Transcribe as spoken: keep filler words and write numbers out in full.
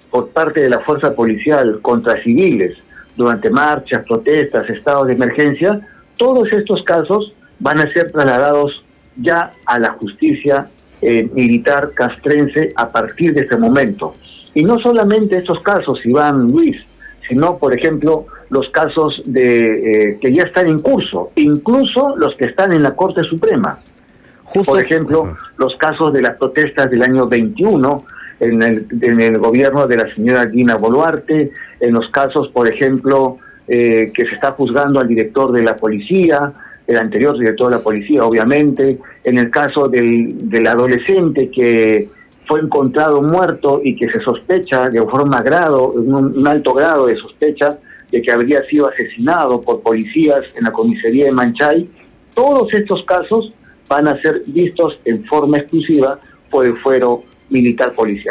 por parte de la fuerza policial contra civiles durante marchas, protestas, estados de emergencia, todos estos casos van a ser trasladados ya a la justicia eh, militar castrense a partir de este momento. Y no solamente estos casos, Iván, Luis, sino, por ejemplo, los casos de eh, que ya están en curso, incluso los que están en la Corte Suprema. Justo. Por ejemplo, uh-huh. los casos de las protestas del año veintiuno, en el, en el gobierno de la señora Dina Boluarte, en los casos, por ejemplo, eh, que se está juzgando al director de la policía, el anterior director de la policía, obviamente, en el caso del, del adolescente que fue encontrado muerto y que se sospecha de forma grado, un, un alto grado de sospecha de que habría sido asesinado por policías en la comisaría de Manchay. Todos estos casos van a ser vistos en forma exclusiva por el fuero militar policial.